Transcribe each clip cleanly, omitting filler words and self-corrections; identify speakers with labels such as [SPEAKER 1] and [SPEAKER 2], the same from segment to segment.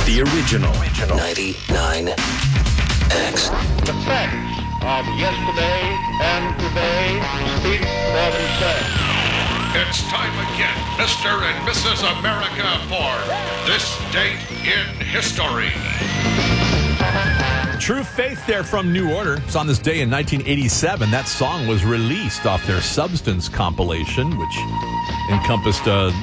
[SPEAKER 1] The original.
[SPEAKER 2] 99X.
[SPEAKER 3] The facts of yesterday and today speak for themselves.
[SPEAKER 4] It's time again, Mr. and Mrs. America, for This Date in History.
[SPEAKER 5] True Faith there from New Order. It's on this day in 1987. That song was released off their Substance compilation, which encompassed,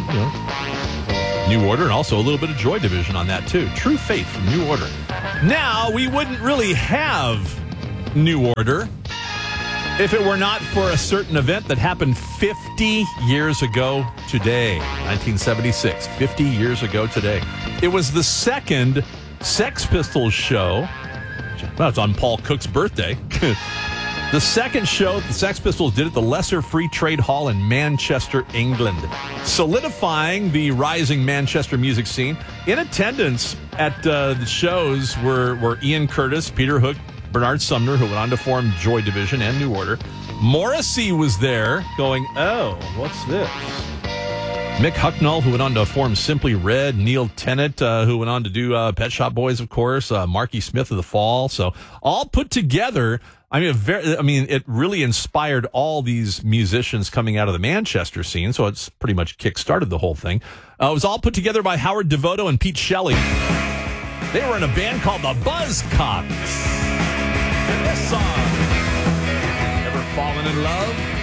[SPEAKER 5] New Order and also a little bit of Joy Division on that, too. True Faith from New Order. Now, we wouldn't really have New Order if it were not for a certain event that happened 50 years ago today, 1976, 50 years ago today. It was the second Sex Pistols show. Well, it's on Paul Cook's birthday. The second show the Sex Pistols did at the Lesser Free Trade Hall in Manchester, England, solidifying the rising Manchester music scene. In attendance at the shows were Ian Curtis, Peter Hook, Bernard Sumner, who went on to form Joy Division and New Order. Morrissey was there going, oh, what's this? Mick Hucknall, who went on to form Simply Red. Neil Tennant, who went on to do Pet Shop Boys, of course. Marky Smith of the Fall. So all put together, it really inspired all these musicians coming out of the Manchester scene. So it's pretty much kick-started the whole thing. It was all put together by Howard Devoto and Pete Shelley. They were in a band called the Buzzcocks. And this song, Ever Fallen in Love?